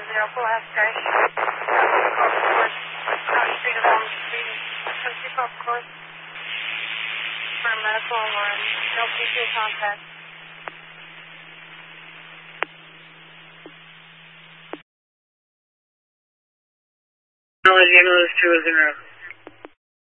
Full house guy. Cross Street of Elm Street. Country Golf Course. For medical alarm. No patient contact. Ambulance 210.